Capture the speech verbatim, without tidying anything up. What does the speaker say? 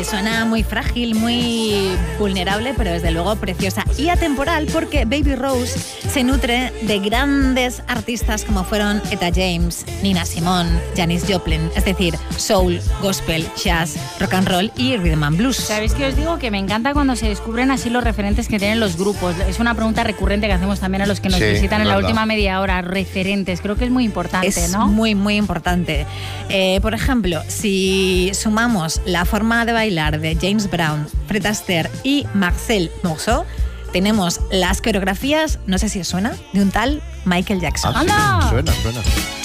suena muy frágil, muy vulnerable, pero desde luego preciosa y atemporal, porque Baby Rose se nutre de grandes artistas como fueron Etta James, Nina Simone, Janis Joplin, es decir, soul, gospel, jazz, rock and roll y rhythm and blues. ¿Sabéis que os digo? Que me encanta cuando se descubren así los referentes que tienen los grupos. Es una pregunta recurrente que hacemos también a los que nos Sí, visitan en la verdad. última media hora. Referentes, creo que es muy importante, Es ¿no? muy, muy importante. Eh, por ejemplo, si sumamos la forma de bailar de James Brown, Fred Astaire y Marcel Marceau, tenemos las coreografías, no sé si os suena, de un tal Michael Jackson. Ah, sí, ¡Anda! suena, suena.